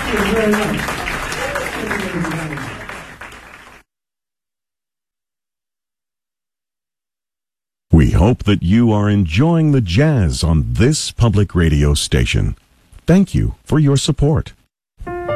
Thank you very much. Thank you, ladies and gentlemen. We hope that you are enjoying the jazz on this public radio station. Thank you for your support.